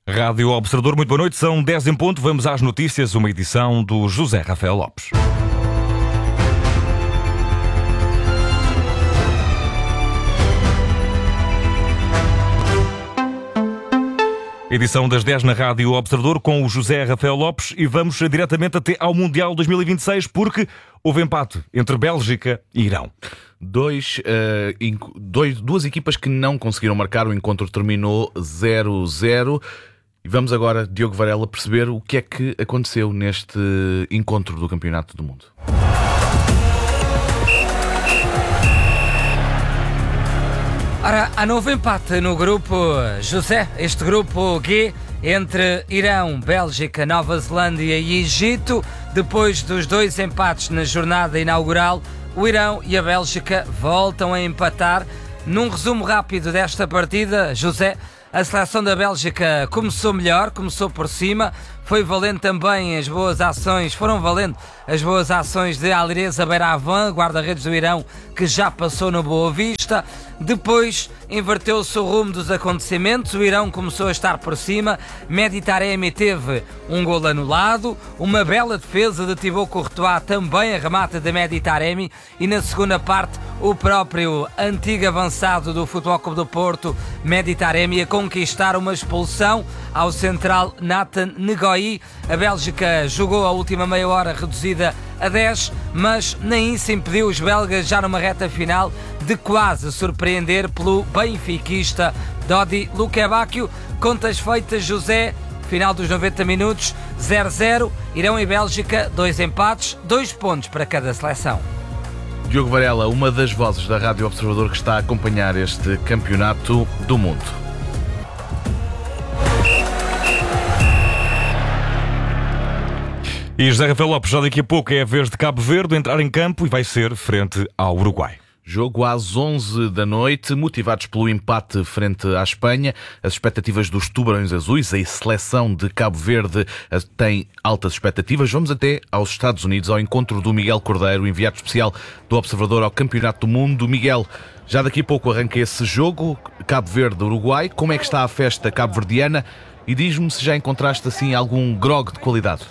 Rádio Observador, muito boa noite, são 10 em ponto, vamos às notícias, uma edição do José Rafael Lopes. Edição das 10 na Rádio Observador com o José Rafael Lopes e vamos diretamente até ao Mundial 2026 porque houve empate entre Bélgica e Irão. Duas equipas que não conseguiram marcar, o encontro terminou 0-0. E vamos agora, Diogo Varela, perceber o que é que aconteceu neste encontro do Campeonato do Mundo. Ora, há novo empate no grupo José, este grupo G, entre Irão, Bélgica, Nova Zelândia e Egito. Depois dos dois empates na jornada inaugural, o Irão e a Bélgica voltam a empatar. Num resumo rápido desta partida, José, a seleção da Bélgica começou melhor, começou por cima, foi valendo também as boas ações, foram valendo as boas ações de Alireza Beiravand, guarda-redes do Irão, que já passou no Boa Vista. Depois inverteu-se o rumo dos acontecimentos, o Irão começou a estar por cima, Mehdi Taremi teve um golo anulado, uma bela defesa de Thibaut Courtois, também a remata de Mehdi Taremi, e na segunda parte o próprio antigo avançado do Futebol Clube do Porto, Mehdi Taremi, a conquistar uma expulsão ao central Nathan Ngoyi. A Bélgica jogou a última meia hora reduzida a 10, mas nem isso impediu os belgas, já numa reta final, de quase surpreender pelo benfiquista Dodi Lukebakio. Contas feitas, José, final dos 90 minutos, 0-0, Irão e Bélgica, 2 empates, 2 pontos para cada seleção. Diogo Varela, uma das vozes da Rádio Observador que está a acompanhar este Campeonato do Mundo. E José Rafael Lopes, já daqui a pouco é a vez de Cabo Verde entrar em campo e vai ser frente ao Uruguai. Jogo às 11 da noite, motivados pelo empate frente à Espanha. As expectativas dos Tubarões Azuis, a seleção de Cabo Verde, tem altas expectativas. Vamos até aos Estados Unidos, ao encontro do Miguel Cordeiro, enviado especial do Observador ao Campeonato do Mundo. Miguel, já daqui a pouco arranca esse jogo, Cabo Verde-Uruguai. Como é que está a festa cabo-verdiana? E diz-me se já encontraste assim algum grog de qualidade.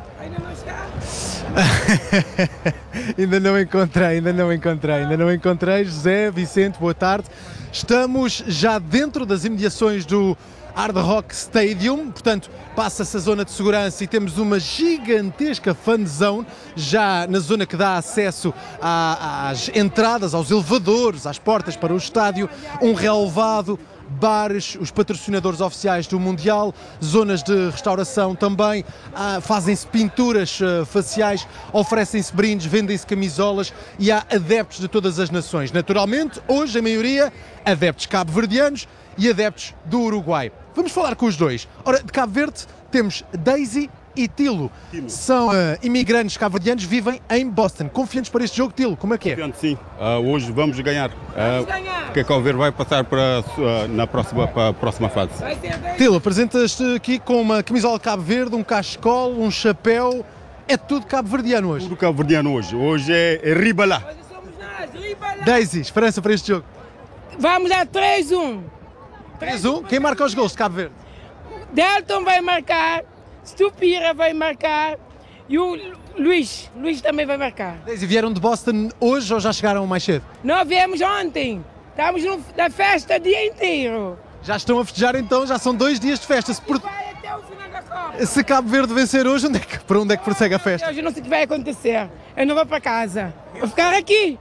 Ainda não encontrei. José, Vicente, boa tarde. Estamos já dentro das imediações do Hard Rock Stadium, portanto, passa-se a zona de segurança e temos uma gigantesca fan zone, já na zona que dá acesso às entradas, aos elevadores, às portas para o estádio, um relevado, bares, os patrocinadores oficiais do Mundial, zonas de restauração também, fazem-se pinturas faciais, oferecem-se brindes, vendem-se camisolas e há adeptos de todas as nações. Naturalmente, hoje a maioria, adeptos cabo-verdianos e adeptos do Uruguai. Vamos falar com os dois. Ora, de Cabo Verde temos Daisy e Tilo. São imigrantes cabo-verdianos, vivem em Boston. Confiantes para este jogo, Tilo? Como é que é? Confiante, sim. Hoje vamos ganhar. Porque Cabo Verde vai passar para a próxima fase. Tilo, apresentas-te aqui com uma camisola de Cabo Verde, um cachecol, um chapéu. É tudo cabo-verdiano hoje? Tudo cabo-verdiano hoje. Hoje é Ribalá. Daisy, esperança para este jogo? Vamos a 3-1. 3-1? Quem marca os gols de Cabo Verde? Delton vai marcar, Stupira vai marcar e o Luís também vai marcar. Daisy, vieram de Boston hoje ou já chegaram mais cedo? Nós viemos ontem, estamos na festa o dia inteiro. Já estão a festejar então, já são 2 dias de festa. Vai até o final da Copa. Se Cabo Verde vencer hoje, para onde é que prossegue a festa? Hoje não sei o que vai acontecer, eu não vou para casa, vou ficar aqui.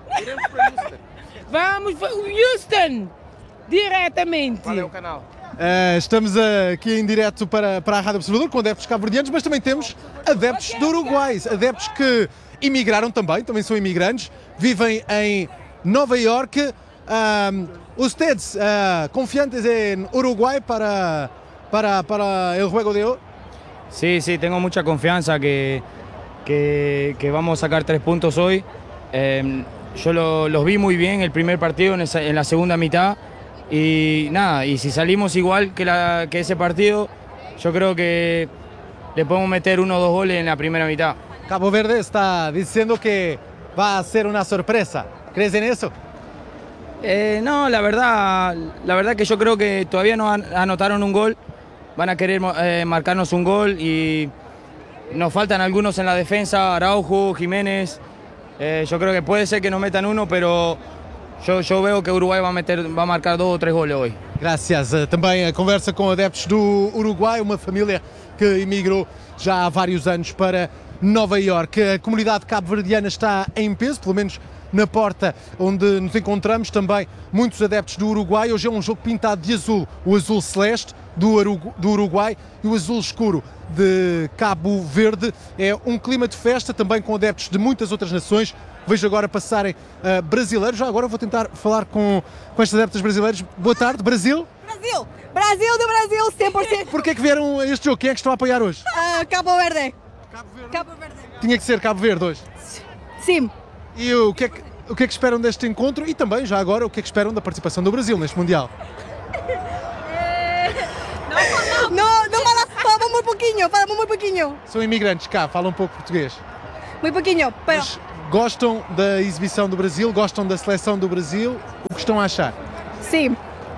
Vamos para Houston, diretamente. Qual é o canal? Estamos aqui em direto para a Rádio Observador com adeptos cabo-verdianos, mas também temos adeptos do Uruguai, adeptos que imigraram também são imigrantes, vivem em Nova Iorque. Ustedes confiantes em Uruguai para el juego de hoy? Sí, tengo mucha confianza que vamos a sacar 3 puntos hoy. Yo los vi muy bien el primer partido en la segunda mitad y nada, y si salimos igual que ese partido, yo creo que le podemos meter 1 o 2 goles en la primera mitad. Cabo Verde está diciendo que va a ser una sorpresa. ¿Crees en eso? No, la verdad que yo creo que todavía no anotaron un gol van a querer marcarnos un gol y nos faltan algunos en la defensa, Araujo, Jiménez. Yo creo que puede ser que nos metan uno, pero yo veo que Uruguai va a marcar 2 ou 3 goles hoje. Graças. Também a conversa com adeptos do Uruguai, uma família que emigrou já há vários anos para Nova Iorque. A comunidade cabo-verdiana está em peso, pelo menos na porta onde nos encontramos, também muitos adeptos do Uruguai. Hoje é um jogo pintado de azul, o azul celeste do Uruguai e o azul escuro de Cabo Verde. É um clima de festa, também com adeptos de muitas outras nações. Vejo agora passarem brasileiros. Já agora vou tentar falar com estes adeptos brasileiros. Boa tarde, Brasil. Brasil do Brasil, 100%. Porquê é que vieram a este jogo? Quem é que estão a apoiar hoje? Cabo Verde. Cabo Verde. Tinha que ser Cabo Verde hoje. Sim. E o que é que esperam deste encontro e também, já agora, o que é que esperam da participação do Brasil neste Mundial? Não falamos muito pouquinho. São imigrantes cá, falam um pouco português. Muito pouquinho, pero... Mas gostam da exibição do Brasil, gostam da seleção do Brasil, o que estão a achar? Sim.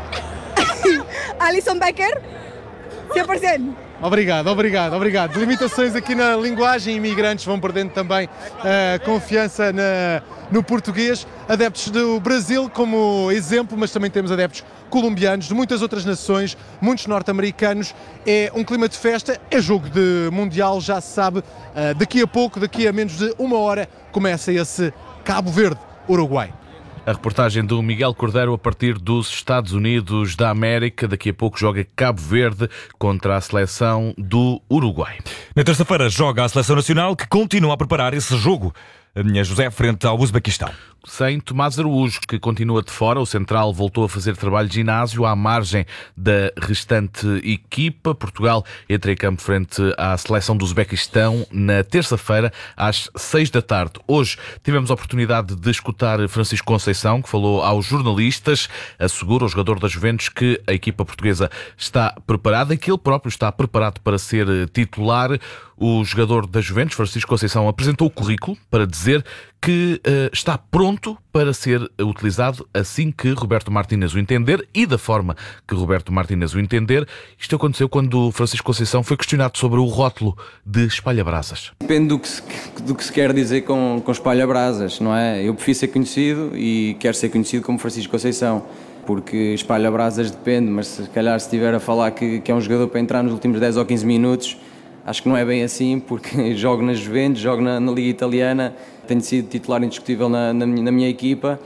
Alisson Becker, 100%. Obrigado. Limitações aqui na linguagem, imigrantes vão perdendo também confiança no português. Adeptos do Brasil como exemplo, mas também temos adeptos colombianos, de muitas outras nações, muitos norte-americanos. É um clima de festa, é jogo de Mundial, já se sabe. Daqui a pouco, daqui a menos de uma hora, começa esse Cabo Verde-Uruguai. A reportagem do Miguel Cordeiro a partir dos Estados Unidos da América. Daqui a pouco joga Cabo Verde contra a seleção do Uruguai. Na terça-feira joga a Seleção Nacional, que continua a preparar esse jogo. José, frente ao Uzbequistão. Sem Tomás Araújo, que continua de fora, o central voltou a fazer trabalho de ginásio à margem da restante equipa. Portugal entra em campo frente à seleção do Uzbequistão na terça-feira, às 6 da tarde. Hoje tivemos a oportunidade de escutar Francisco Conceição, que falou aos jornalistas, assegura o jogador da Juventus que a equipa portuguesa está preparada e que ele próprio está preparado para ser titular. O jogador da Juventus, Francisco Conceição, apresentou o currículo para dizer que está pronto para ser utilizado assim que Roberto Martínez o entender e da forma que Roberto Martínez o entender. Isto aconteceu quando Francisco Conceição foi questionado sobre o rótulo de espalha-brasas. Depende do que se quer dizer com espalha-brasas, não é? Eu prefiro ser conhecido e quero ser conhecido como Francisco Conceição, porque espalha-brasas depende, mas se calhar se estiver a falar que é um jogador para entrar nos últimos 10 ou 15 minutos, acho que não é bem assim, porque jogo na Juventus, jogo na Liga Italiana, tenho sido titular indiscutível na minha equipa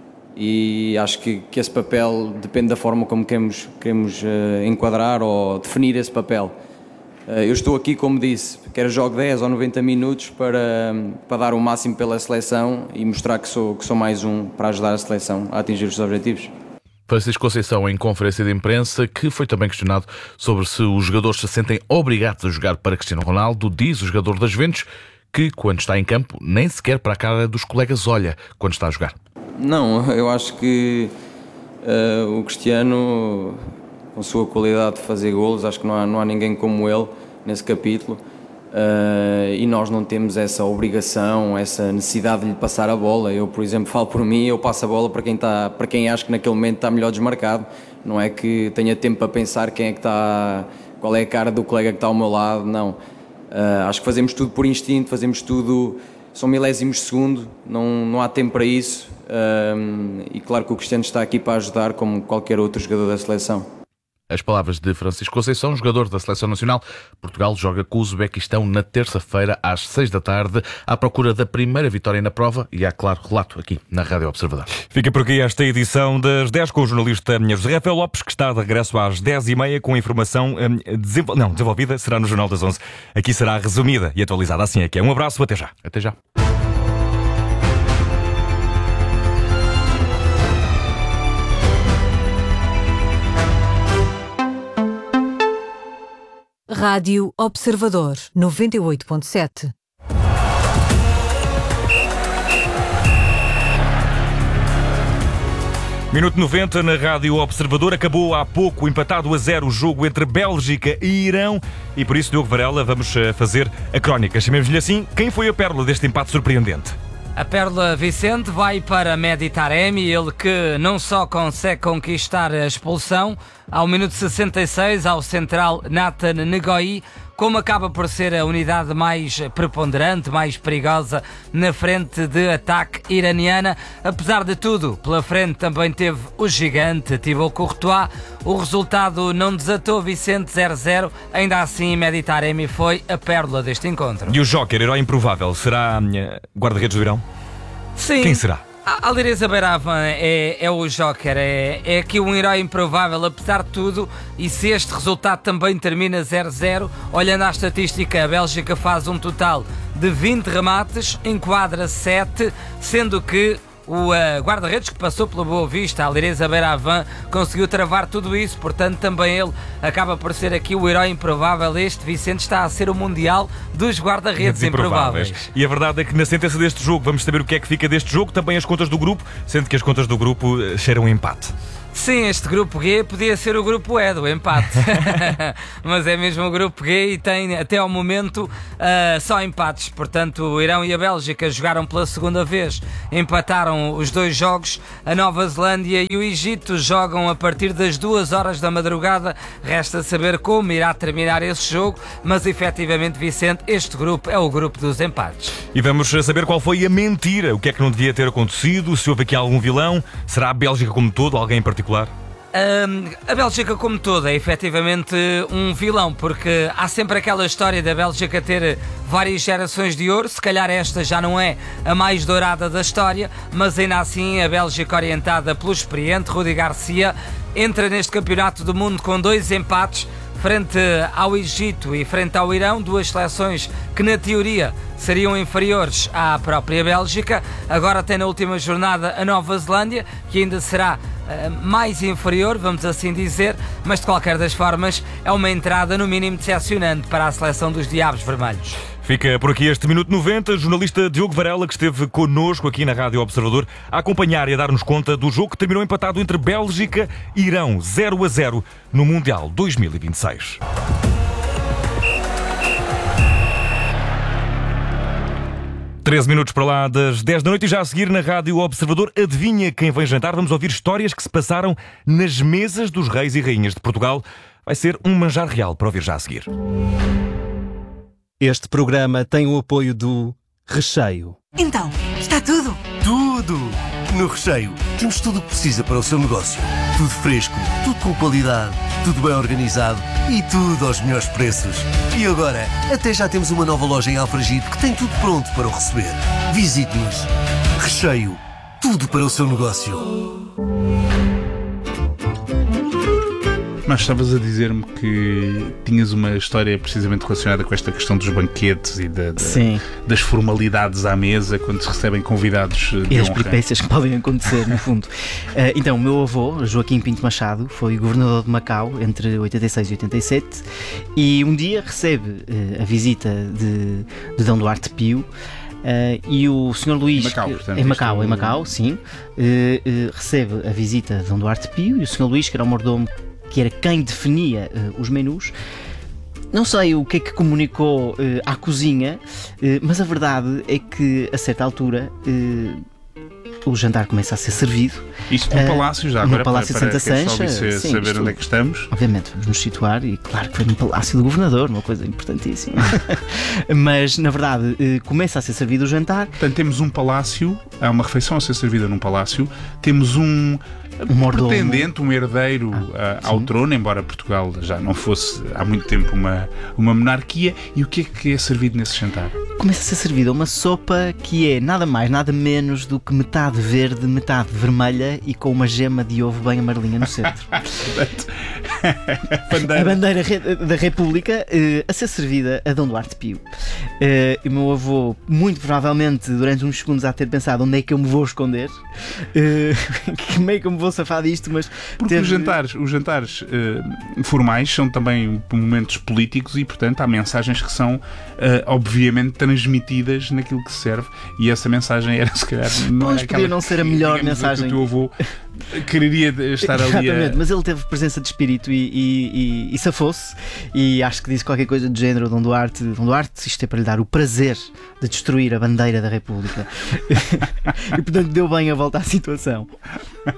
e acho que esse papel depende da forma como queremos enquadrar ou definir esse papel. Eu estou aqui, como disse, quer jogo 10 ou 90 minutos para dar o máximo pela seleção e mostrar que sou mais um para ajudar a seleção a atingir os seus objetivos. Francisco Conceição em conferência de imprensa, que foi também questionado sobre se os jogadores se sentem obrigados a jogar para Cristiano Ronaldo. Diz o jogador das Juventus que quando está em campo nem sequer para a cara dos colegas olha quando está a jogar. Não, eu acho que o Cristiano, com a sua qualidade de fazer golos, acho que não há ninguém como ele nesse capítulo. E nós não temos essa obrigação, essa necessidade de lhe passar a bola. Eu, por exemplo, falo por mim, eu passo a bola para quem acho que naquele momento está melhor desmarcado. Não é que tenha tempo para pensar qual é a cara do colega que está ao meu lado, não. Acho que fazemos tudo por instinto, fazemos tudo, são milésimos de segundo, não há tempo para isso. E claro que o Cristiano está aqui para ajudar como qualquer outro jogador da seleção. As palavras de Francisco Conceição, jogador da Seleção Nacional. Portugal joga com o Uzbequistão na terça-feira, às 6 da tarde, à procura da primeira vitória na prova e há, claro, relato aqui na Rádio Observador. Fica por aqui esta edição das 10 com o jornalista José Rafael Lopes, que está de regresso às 10h30 com informação desenvolvida, será no Jornal das 11. Aqui será resumida e atualizada, assim é que é. Um abraço, até já. Até já. Rádio Observador 98.7. Minuto 90 na Rádio Observador. Acabou há pouco empatado a 0 o jogo entre Bélgica e Irão e por isso, Diogo Varela, vamos fazer a crónica. Chamemos-lhe assim. Quem foi a pérola deste empate surpreendente? A pérola Vicente vai para Mehdi Taremi, ele que não só consegue conquistar a expulsão, Ao minuto 66, ao central Nathan Ngoyi, como acaba por ser a unidade mais preponderante, mais perigosa na frente de ataque iraniana. Apesar de tudo, pela frente também teve o gigante Thibaut Courtois. O resultado não desatou, Vicente, 0-0. Ainda assim, Mehdi Taremi foi a pérola deste encontro. E o Joker, herói improvável, será guarda-redes do Irão? Sim. Quem será? Alireza Beiravan é o Joker, é aqui um herói improvável, apesar de tudo, e se este resultado também termina 0-0, olhando à estatística, a Bélgica faz um total de 20 remates, enquadra 7, sendo que o guarda-redes que passou pela Boa Vista, Alireza Beiravan, conseguiu travar tudo isso, portanto também ele acaba por ser aqui o herói improvável. Este Vicente está a ser o mundial dos guarda-redes improváveis. E a verdade é que na sentença deste jogo vamos saber o que é que fica deste jogo, também as contas do grupo, sendo que as contas do grupo cheiram empate. Sim, este grupo G podia ser o grupo E do empate, mas é mesmo o grupo G e tem até ao momento só empates. Portanto, o Irão e a Bélgica jogaram pela segunda vez, empataram os 2 jogos. A Nova Zelândia e o Egito jogam a partir das 2 horas da madrugada. Resta saber como irá terminar esse jogo, mas efetivamente, Vicente, este grupo é o grupo dos empates. E vamos saber qual foi a mentira, o que é que não devia ter acontecido, se houve aqui algum vilão, será a Bélgica como todo, alguém em particular? A Bélgica como toda é efetivamente um vilão, porque há sempre aquela história da Bélgica ter várias gerações de ouro. Se calhar esta já não é a mais dourada da história, mas ainda assim a Bélgica, orientada pelo experiente Rudi Garcia, entra neste campeonato do mundo com 2 empates frente ao Egito e frente ao Irão, 2 seleções que na teoria seriam inferiores à própria Bélgica. Agora tem na última jornada a Nova Zelândia, que ainda será mais inferior, vamos assim dizer, mas de qualquer das formas é uma entrada no mínimo decepcionante para a seleção dos Diabos Vermelhos. Fica por aqui este Minuto 90, jornalista Diogo Varela, que esteve connosco aqui na Rádio Observador a acompanhar e a dar-nos conta do jogo que terminou empatado entre Bélgica e Irão, 0-0 no Mundial 2026. Treze minutos para lá das 10 da noite e já a seguir na Rádio Observador, adivinha quem vem jantar? Vamos ouvir histórias que se passaram nas mesas dos reis e rainhas de Portugal. Vai ser um manjar real para ouvir já a seguir. Este programa tem o apoio do Recheio. Então, está tudo? Tudo! No Recheio temos tudo o que precisa para o seu negócio. Tudo fresco, tudo com qualidade, tudo bem organizado e tudo aos melhores preços. E agora, até já temos uma nova loja em Alfragide que tem tudo pronto para o receber. Visite-nos. Recheio, tudo para o seu negócio. Mas estavas a dizer-me que tinhas uma história precisamente relacionada com esta questão dos banquetes e das formalidades à mesa quando se recebem convidados de honra. E as peripécias que podem acontecer, no fundo. Então, o meu avô, Joaquim Pinto Machado, foi governador de Macau entre 86 e 87 e um dia recebe a visita de Dom Duarte Pio. E o Sr. Luís, em Macau, sim, recebe a visita de Dom Duarte Pio e o Sr. Luís, que era o mordomo, que era quem definia os menus. Não sei o que é que comunicou à cozinha, mas a verdade é que a certa altura o jantar começa a ser servido. Isto no Palácio, já agora, no Palácio de Santa Sancha, saber onde é que estamos. Obviamente, vamos nos situar, e claro que foi no Palácio do Governador, uma coisa importantíssima. Mas, na verdade, começa a ser servido o jantar. Portanto, temos um palácio, há uma refeição a ser servida num palácio, temos um pretendente, um herdeiro ao trono, embora Portugal já não fosse há muito tempo uma monarquia. E o que é servido nesse jantar? Começa a ser servida uma sopa que é nada mais, nada menos do que metade verde, metade vermelha e com uma gema de ovo bem amarelinha no centro. A bandeira da República a ser servida a Dom Duarte Pio. E o meu avô, muito provavelmente, durante uns segundos, a ter pensado onde é que eu me vou esconder, como é que eu me vou safar disto, mas... Porque os jantares formais são também momentos políticos e, portanto, há mensagens que são, obviamente, transmitidas naquilo que se serve, e essa mensagem era, se calhar, podia não ser a melhor mensagem que o teu avô quereria estar ali. Exatamente, mas ele teve presença de espírito e safou-se, e acho que disse qualquer coisa do género: Dom Duarte, isto é para lhe dar o prazer de destruir a bandeira da República. E portanto deu bem a volta à situação.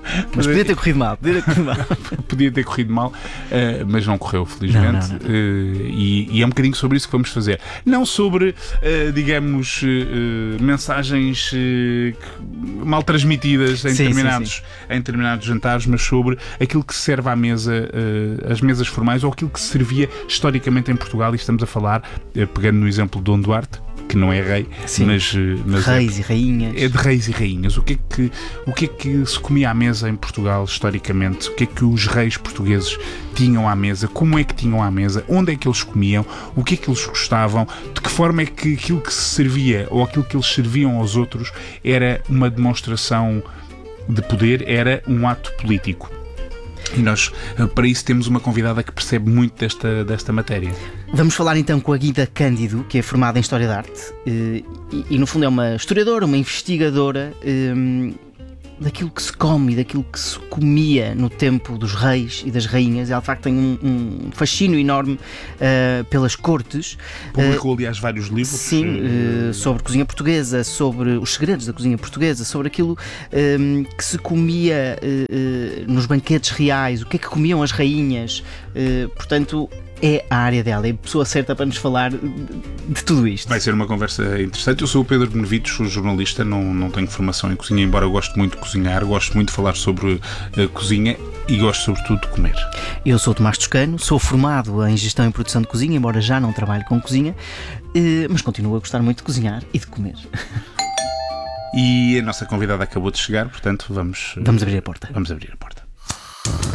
Mas podia ter corrido mal. Podia ter corrido mal, mas não correu, felizmente. Não. E é um bocadinho sobre isso que vamos fazer. Não sobre, digamos, mensagens mal transmitidas em determinados jantares, mas sobre aquilo que se serve à mesa, as mesas formais, ou aquilo que se servia historicamente em Portugal. E estamos a falar, pegando no exemplo de Dom Duarte, que não é rei, mas reis e rainhas. É de reis e rainhas. O que é que se comia à mesa em Portugal historicamente? O que é que os reis portugueses tinham à mesa? Como é que tinham à mesa? Onde é que eles comiam? O que é que eles gostavam? De que forma é que aquilo que se servia ou aquilo que eles serviam aos outros era uma demonstração de poder, era um ato político? E nós, para isso, temos uma convidada que percebe muito desta matéria. Vamos falar então com a Guida Cândido, que é formada em História da Arte e no fundo é uma historiadora, uma investigadora daquilo que se come e daquilo que se comia no tempo dos reis e das rainhas. Ela de facto tem um fascínio enorme pelas cortes. Publicou, aliás, vários livros. Sim, sobre cozinha portuguesa, sobre os segredos da cozinha portuguesa, sobre aquilo que se comia nos banquetes reais, o que é que comiam as rainhas. Portanto, é a área dela, é a pessoa certa para nos falar de tudo isto. Vai ser uma conversa interessante. Eu sou o Pedro Benevides, sou jornalista, não tenho formação em cozinha, embora eu goste muito de cozinhar, gosto muito de falar sobre cozinha e gosto sobretudo de comer. Eu sou o Tomás Toscano, sou formado em Gestão e Produção de Cozinha, embora já não trabalhe com cozinha, mas continuo a gostar muito de cozinhar e de comer. E a nossa convidada acabou de chegar, portanto vamos abrir a porta. Vamos abrir a porta.